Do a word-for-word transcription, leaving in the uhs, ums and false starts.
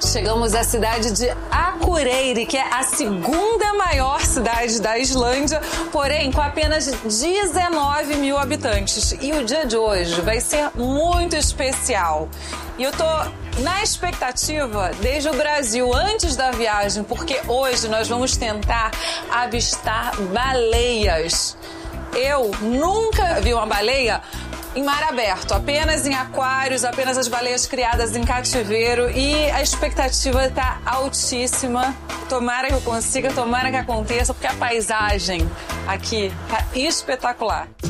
chegamos à cidade de Akureyri, que é a segunda maior cidade da Islândia, porém com apenas dezenove mil habitantes. E o dia de hoje vai ser muito especial. E eu tô na expectativa desde o Brasil, antes da viagem, porque hoje nós vamos tentar avistar baleias. Eu nunca vi uma baleia em mar aberto, apenas em aquários, apenas as baleias criadas em cativeiro, e a expectativa está altíssima. Tomara que eu consiga, tomara que aconteça, porque a paisagem aqui está espetacular.